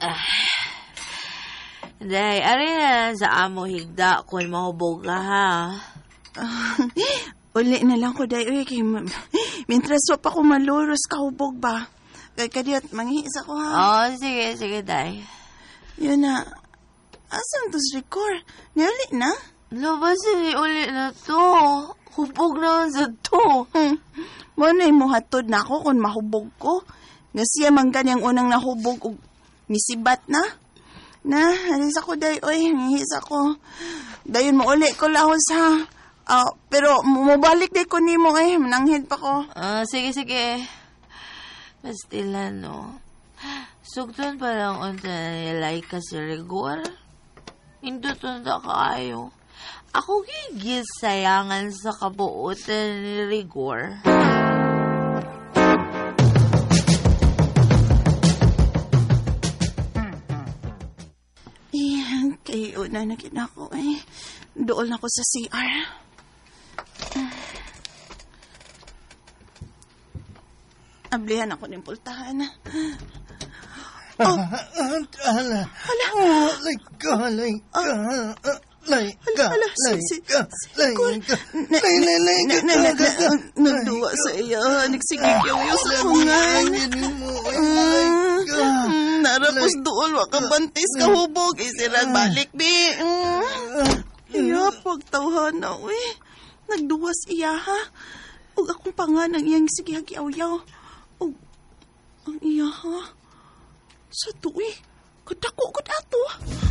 Day, ari na sa amo higda kung mahubog ka, ha? Uli na lang ko, day. Uy, mintras pa ko maluros, kahubog ba? Kaya kadiyot, mangihis ako, ha? Oo, sige, day. Yun na. Asan to si Ricor? Niuli na? Labas, uli na to. Hubog na sa to. Manay mo hatod na ako kung mahubog ko. Nga siya man kanyang unang nahubog o misibat na. Na, halis ako day. Uy, hihis ako. Dayon mo uli ko lahos ha. Pero mabalik day ko nimo mananghid pa ko. Sige. Pastila, no. Sugton pa lang unta nilay ka si Rigor. Hinduton na kaayo. Ako gigil sayangan sa kabuotan ni Rigor. Kayo na nakin ako Dool na ako sa CR. Ablihan ako ng pultahan. Nagduwa sa iya. Nagsigigyaw sa kungan. Narapos doon, wakabantis kahubog. Isirang balik, bi. Iya, pagtawhan na, nagduwas iya, ha? Ug akong panganang iyang sigihagyaw-yaw. Ug, ang iya, ha? Sa tuwi, kadako ko dato.